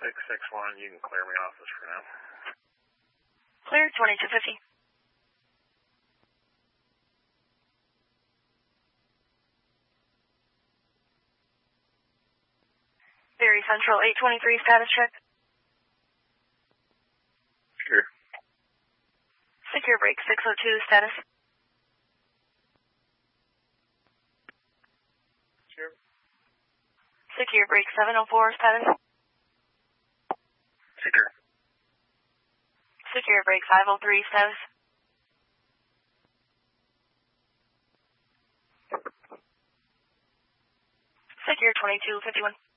661, you can clear me off this for now. Clear 2250. Berry Central 823 status check. Sure. Secure break 602 status. Sure. Secure break 704 status. Secure. Secure break 503 status. Secure 2251.